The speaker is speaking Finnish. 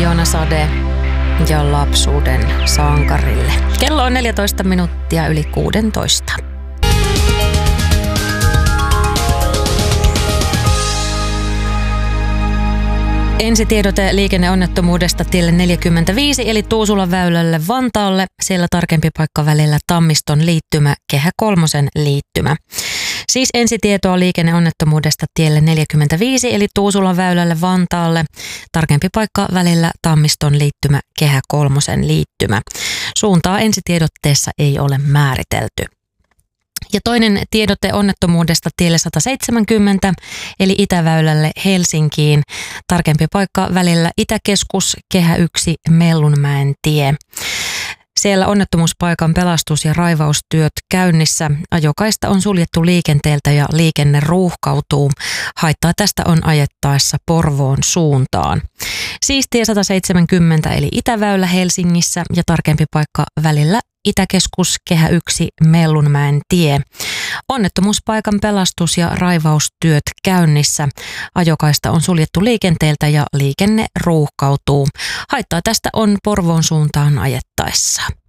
Miljoonasade ja lapsuuden sankarille. Kello on 14 minuuttia yli 16. Ensitiedote liikenneonnettomuudesta tielle 45 eli Tuusulan väylälle Vantaalle. Siellä tarkempi paikka välillä Tammiston liittymä, Kehä kolmosen liittymä. Siis ensitietoa liikenneonnettomuudesta tielle 45 eli Tuusulan väylälle Vantaalle. Tarkempi paikka välillä Tammiston liittymä, Kehä kolmosen liittymä. Suuntaa ensitiedotteessa ei ole määritelty. Ja toinen tiedote onnettomuudesta tielle 170 eli Itäväylälle Helsinkiin. Tarkempi paikka välillä Itäkeskus, Kehä 1, Mellunmäen tie. Siellä onnettomuuspaikan pelastus- ja raivaustyöt käynnissä. Ajokaista on suljettu liikenteeltä ja liikenne ruuhkautuu. Haittaa tästä on ajettaessa Porvoon suuntaan. Siis tie 170 eli Itäväylä Helsingissä ja tarkempi paikka välillä Itäkeskus, Kehä 1, Mellunmäen tie. Onnettomuuspaikan pelastus- ja raivaustyöt käynnissä. Ajokaista on suljettu liikenteeltä ja liikenne ruuhkautuu. Haittaa tästä on Porvoon suuntaan ajettaessa.